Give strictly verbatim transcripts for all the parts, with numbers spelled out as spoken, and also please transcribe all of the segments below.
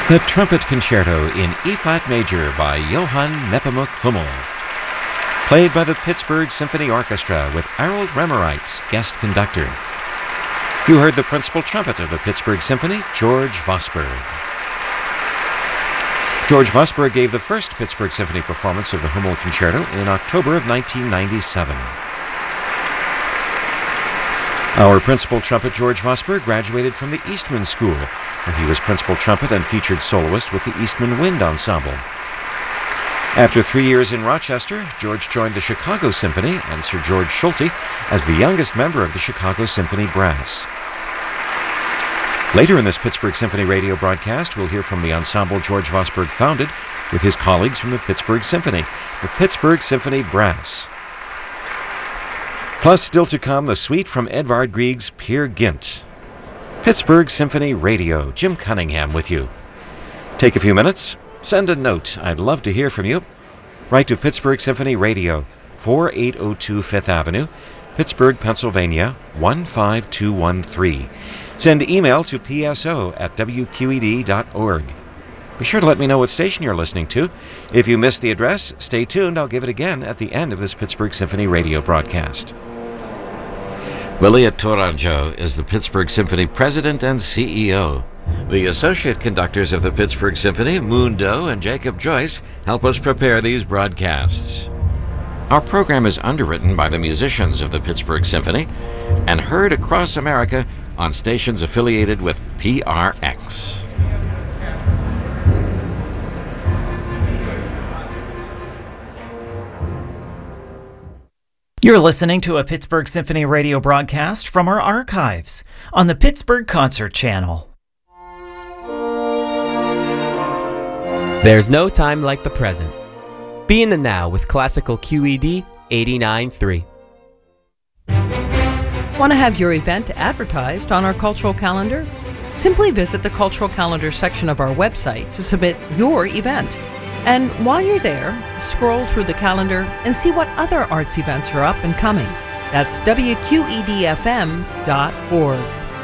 The Trumpet Concerto in E-flat major by Johann Nepomuk Hummel. Played by the Pittsburgh Symphony Orchestra with Harold Remmereit, guest conductor. You heard the principal trumpet of the Pittsburgh Symphony, George Vosburgh. George Vosburgh gave the first Pittsburgh Symphony performance of the Hummel Concerto in October of nineteen ninety-seven. Our principal trumpet, George Vosburgh, graduated from the Eastman School, where he was principal trumpet and featured soloist with the Eastman Wind Ensemble. After three years in Rochester, George joined the Chicago Symphony and Sir George Schulte as the youngest member of the Chicago Symphony Brass. Later in this Pittsburgh Symphony radio broadcast, we'll hear from the ensemble George Vosburgh founded with his colleagues from the Pittsburgh Symphony, the Pittsburgh Symphony Brass. Plus, still to come, the suite from Edvard Grieg's Peer Gynt. Pittsburgh Symphony Radio, Jim Cunningham with you. Take a few minutes, send a note. I'd love to hear from you. Write to Pittsburgh Symphony Radio, forty-eight oh two Fifth Avenue, Pittsburgh, Pennsylvania, one five two one three. Send email to p s o at w q e d dot org. Be sure to let me know what station you're listening to. If you missed the address, stay tuned. I'll give it again at the end of this Pittsburgh Symphony Radio broadcast. Lilia Tourangeau is the Pittsburgh Symphony president and C E O. The associate conductors of the Pittsburgh Symphony, Moon Doe and Jacob Joyce, help us prepare these broadcasts. Our program is underwritten by the musicians of the Pittsburgh Symphony and heard across America on stations affiliated with P R X. You're listening to a Pittsburgh Symphony radio broadcast from our archives on the Pittsburgh Concert Channel. There's no time like the present. Be in the now with classical Q E D eighty-nine point three. Want to have your event advertised on our cultural calendar? Simply visit the cultural calendar section of our website to submit your event. And while you're there, scroll through the calendar and see what other arts events are up and coming. That's w q e d f m dot org.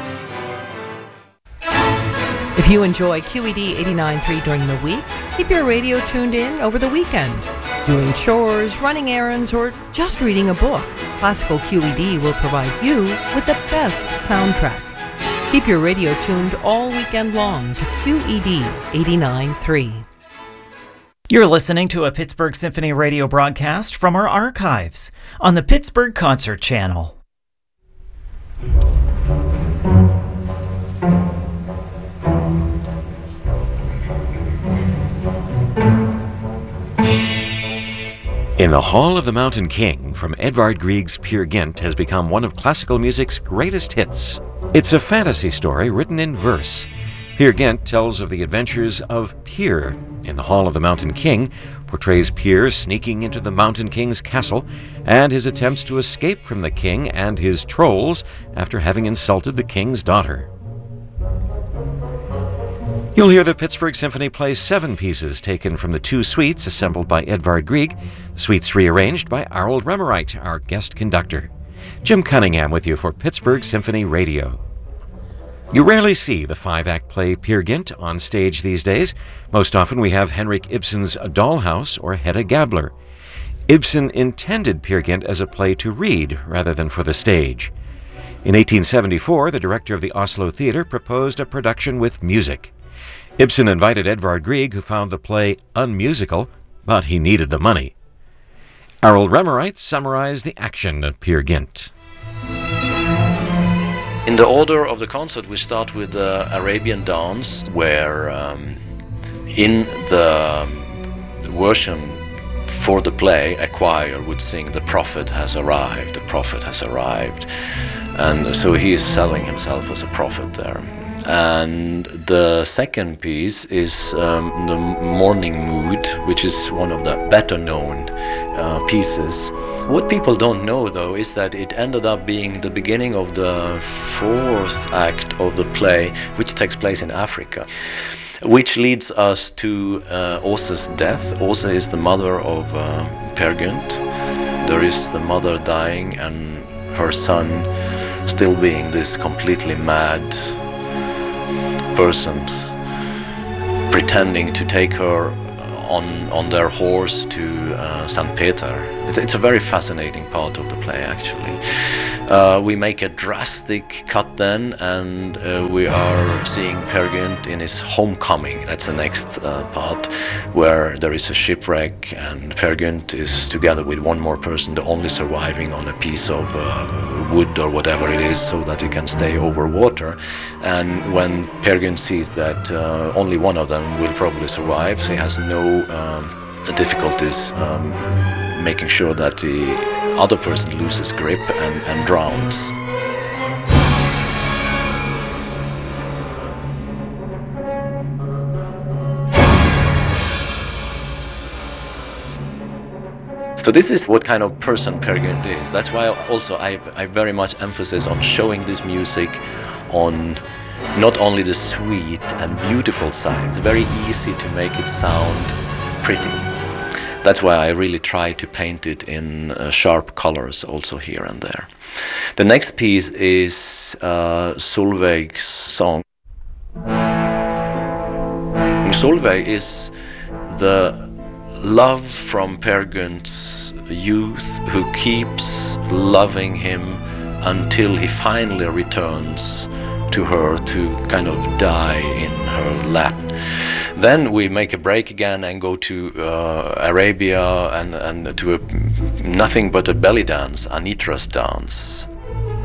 If you enjoy Q E D eighty-nine point three during the week, keep your radio tuned in over the weekend. Doing chores, running errands, or just reading a book, Classical Q E D will provide you with the best soundtrack. Keep your radio tuned all weekend long to Q E D eighty-nine point three. You're listening to a Pittsburgh Symphony radio broadcast from our archives on the Pittsburgh Concert Channel. In the Hall of the Mountain King from Edvard Grieg's Peer Gynt has become one of classical music's greatest hits. It's a fantasy story written in verse. Peer Gynt tells of the adventures of Peer. In the Hall of the Mountain King portrays Peer sneaking into the Mountain King's castle and his attempts to escape from the king and his trolls after having insulted the king's daughter. You'll hear the Pittsburgh Symphony play seven pieces taken from the two suites assembled by Edvard Grieg, the suites rearranged by Harold Remmereit, our guest conductor. Jim Cunningham with you for Pittsburgh Symphony Radio. You rarely see the five-act play Peer Gynt on stage these days. Most often we have Henrik Ibsen's Dollhouse or Hedda Gabler. Ibsen intended Peer Gynt as a play to read rather than for the stage. In eighteen seventy-four, the director of the Oslo Theatre proposed a production with music. Ibsen invited Edvard Grieg, who found the play unmusical, but he needed the money. Harold Remmereit summarized the action of Peer Gynt. In the order of the concert, we start with the Arabian dance, where um, in the version for the play, a choir would sing, "The prophet has arrived, the prophet has arrived." And so he is selling himself as a prophet there. And the second piece is um, the Morning Mood, which is one of the better known uh, pieces. What people don't know, though, is that it ended up being the beginning of the fourth act of the play, which takes place in Africa, which leads us to uh, Åse's death. Åse is the mother of uh, Peer Gynt. There is the mother dying and her son still being this completely mad person pretending to take her on on their horse to uh, Saint Peter. It's, it's a very fascinating part of the play, actually. Uh, we make a drastic cut then, and uh, we are seeing Peer Gynt in his homecoming. That's the next uh, part, where there is a shipwreck, and Peer Gynt is together with one more person, the only surviving on a piece of uh, wood or whatever it is, so that he can stay over water. And when Peer Gynt sees that uh, only one of them will probably survive, he has no um, difficulties um, making sure that the other person loses grip and, and drowns. So this is what kind of person Peer Gynt is. That's why also I, I very much emphasize on showing this music on not only the sweet and beautiful side. It's very easy to make it sound pretty. That's why I really try to paint it in uh, sharp colors also here and there. The next piece is uh, Solveig's song. Solveig is the love from Peer Gynt's youth, who keeps loving him until he finally returns to her to kind of die in her lap. Then we make a break again and go to uh, Arabia and, and to a, nothing but a belly dance, Anitra's dance.